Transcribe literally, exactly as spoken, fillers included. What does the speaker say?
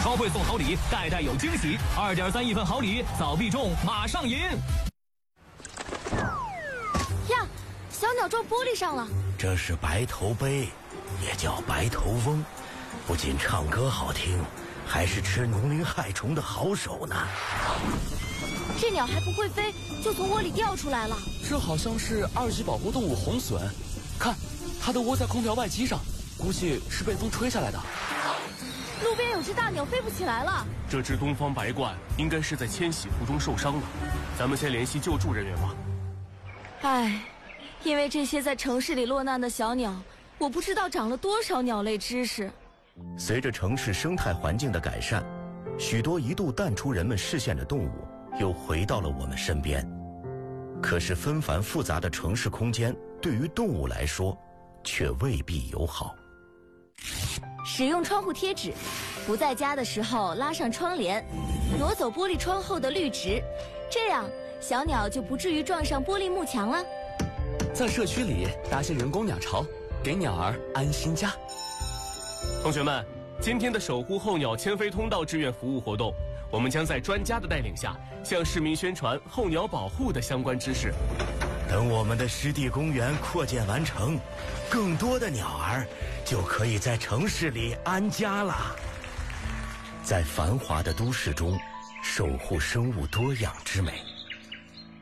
超会送好礼，代代有惊喜。二点三亿份好礼，早必中，马上赢！ 呀，小鸟撞玻璃上了。 这是白头鹎，也叫白头翁，不仅唱歌好听，还是吃农林害虫的好手呢。 这鸟还不会飞，就从窝里掉出来了。 这好像是二级保护动物红隼，看，它都窝在空调外机上，估计是被风吹下来的。 路边有只大鸟飞不起来了。 这只东方白鹳应该是在迁徙途中受伤了，咱们先联系救助人员吧。 唉，因为这些在城市里落难的小鸟，我不知道长了多少鸟类知识。 随着城市生态环境的改善，许多一度淡出人们视线的动物又回到了我们身边。可是纷繁复杂的城市空间对于动物来说却未必友好。 使用窗户贴纸，不在家的时候拉上窗帘，挪走玻璃窗后的绿植，这样小鸟就不至于撞上玻璃幕墙了。 在社区里搭些人工鸟巢，给鸟儿安心家。 同学们，今天的守护候鸟迁飞通道志愿服务活动，我们将在专家的带领下，向市民宣传候鸟保护的相关知识。 等我们的湿地公园扩建完成，更多的鸟儿就可以在城市里安家了。在繁华的都市中，守护生物多样之美。